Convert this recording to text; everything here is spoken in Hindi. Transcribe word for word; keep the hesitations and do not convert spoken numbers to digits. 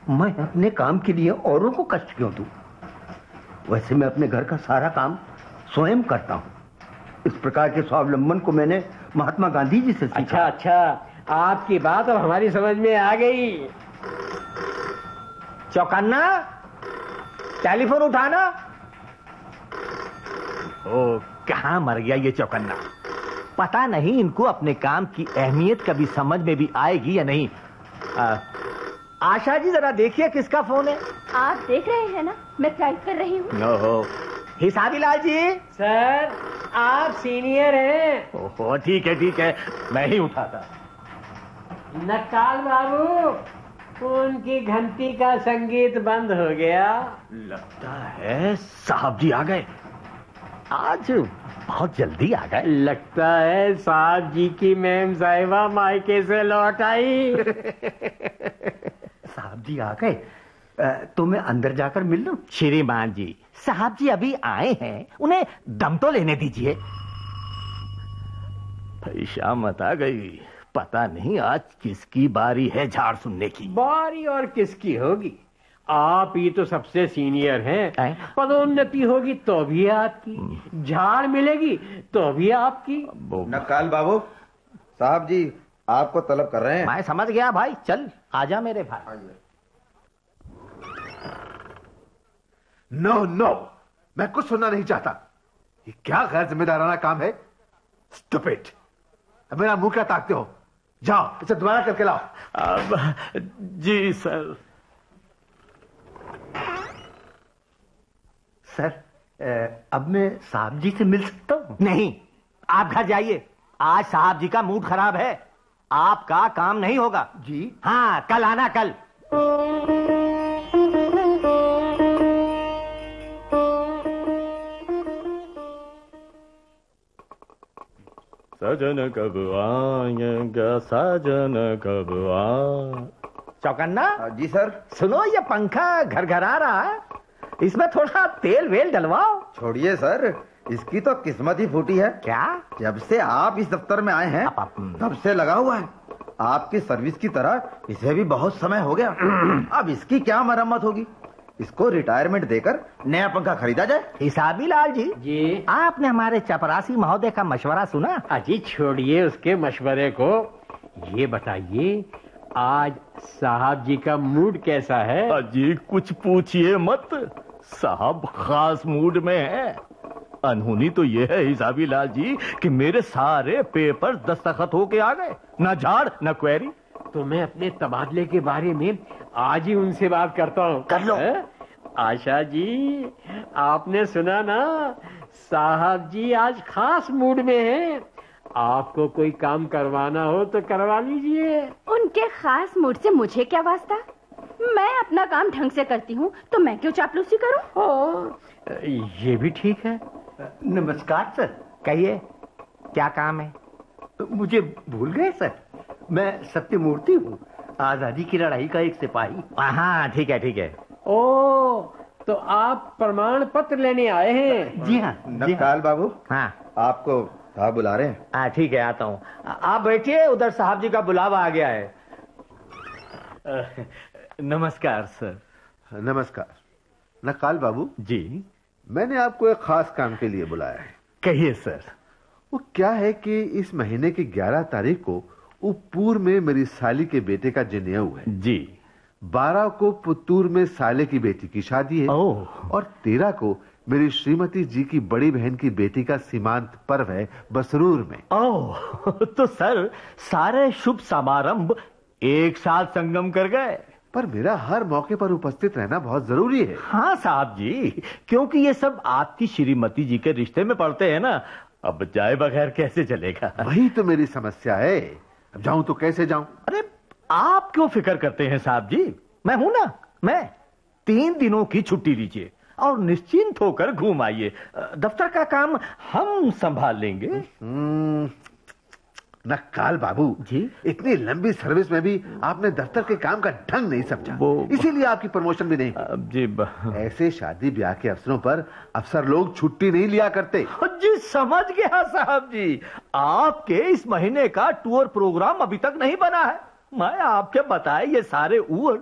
मैं अपने काम के लिए औरों को कष्ट क्यों दूं? वैसे मैं अपने घर का सारा काम स्वयं करता हूं। इस प्रकार के स्वावलंबन को मैंने महात्मा गांधी जी से सीखा। अच्छा अच्छा, आपकी बात अब हमारी समझ में आ गई। चौकन्ना, टेलीफोन उठाना। ओ, कहां मर गया ये चौकन्ना। पता नहीं इनको अपने काम की अहमियत कभी समझ में भी आएगी या नहीं। आ, आशा जी जरा देखिए किसका फोन है। आप देख रहे हैं ना, मैं टाइप कर रही हूँ। ओहो, हिसाबी लाल जी। सर, आप सीनियर हैं। ओहो, ठीक है ठीक है, मैं ही उठाता। नक्काल बाबू, उनकी घंटी का संगीत बंद हो गया। लगता है साहब जी आ गए। आज बहुत जल्दी आ गए। लगता है साहब जी की मैम साहिबा मायके से लौट आई। साहब जी आ गए तो मैं अंदर जाकर मिल लूं? श्रीमान जी, साहब जी अभी आए हैं, उन्हें दम तो लेने दीजिए। भाई शामत आ गई। पता नहीं आज किसकी बारी है झाड़ सुनने की। बारी और किसकी होगी? आप ही तो सबसे सीनियर हैं। पदोन्नति होगी तो भी आपकी, झाड़ मिलेगी तो भी आपकी। नक्काल बाबू, साहब जी आपको तलब कर रहे हैं। मैं समझ गया भाई, चल आजा मेरे भाई। नो नो, मैं कुछ सुनना नहीं चाहता। ये क्या गैर जिम्मेदाराना काम है? स्टूपिड। मेरा मुंह क्या ताकते हो? जाओ इसे दोबारा करके लाओ। अब जी सर। सर, अब मैं साहब जी से मिल सकता हूँ? नहीं, आप घर जाइए। आज साहब जी का मूड खराब है, आपका काम नहीं होगा। जी हाँ, कल आना, कल। सजन कब आएगा, सजन कब आ। चौकन्ना जी सर। सुनो, ये पंखा घर घर आ रहा है, इसमें थोड़ा तेल वेल डलवाओ। छोड़िए सर, इसकी तो किस्मत ही फूटी है। क्या? जब से आप इस दफ्तर में आए हैं तब से लगा हुआ है। आपकी सर्विस की तरह इसे भी बहुत समय हो गया। अब इसकी क्या मरम्मत होगी? इसको रिटायरमेंट देकर नया पंखा खरीदा जाए। हिसाबी लाल जी, जी आपने हमारे चपरासी महोदय का मशवरा सुना? अजी छोड़िए उसके मशवरे को, ये बताइए आज साहब जी का मूड कैसा है? अजी कुछ पूछिए मत, साहब खास मूड में है। अनहोनी तो ये है हिसाबी लाल जी कि मेरे सारे पेपर दस्तखत होके आ गए, न झाड़ न क्वेरी। तो मैं अपने तबादले के बारे में आज ही उनसे बात करता हूँ। कर लो। है? आशा जी, आपने सुना ना, साहब जी आज खास मूड में हैं। आपको कोई काम करवाना हो तो करवा लीजिए। उनके खास मूड से मुझे क्या वास्ता? मैं अपना काम ढंग से करती हूँ तो मैं क्यों चापलूसी करूँ? ये भी ठीक है। नमस्कार सर। कहिए, क्या काम है? मुझे भूल गए सर, मैं सत्यमूर्ति हूँ, आजादी की लड़ाई का एक सिपाही। हाँ ठीक है ठीक है। ओ, तो आप प्रमाण पत्र लेने आए हैं? जी हाँ। नक्काल बाबू, हाँ आपको साहब बुला रहे हैं। हाँ ठीक है, आता हूँ। आप बैठिए, उधर साहब जी का बुलावा आ गया है। नमस्कार सर। नमस्कार। नक्काल बाबू जी, मैंने आपको एक खास काम के लिए बुलाया है। कहिए सर। वो क्या है कि इस महीने की ग्यारह तारीख को उपपुर में मेरी साली के बेटे का जनेऊ है। जी। बारह को पुत्तूर में साले की बेटी की शादी है। ओह। और तेरह को मेरी श्रीमती जी की बड़ी बहन की बेटी का सीमांत पर्व है बसरूर में। ओह, तो सर सारे शुभ समारंभ एक साथ संगम कर गए। पर मेरा हर मौके पर उपस्थित रहना बहुत जरूरी है। हाँ साहब जी, क्योंकि ये सब आपकी श्रीमती जी के रिश्ते में पड़ते हैं ना। अब जाए बगैर कैसे चलेगा? वही तो मेरी समस्या है। अब जाऊं तो कैसे जाऊं? अरे आप क्यों फिक्र करते हैं साहब जी, मैं हूं ना। मैं तीन दिनों की छुट्टी लीजिए और निश्चिंत होकर घूम आइए। दफ्तर का काम हम संभाल लेंगे। नक्काल बाबू जी, इतनी लंबी सर्विस में भी आपने दफ्तर के काम का ढंग नहीं समझा, वो... इसीलिए आपकी प्रमोशन भी नहीं। जी ब... ऐसे शादी ब्याह के अवसरों पर अफसर लोग छुट्टी नहीं लिया करते। जी समझ गया साहब जी, आपके इस महीने का टूर प्रोग्राम अभी तक नहीं बना है। मैं आपके बताए ये सारे ऊर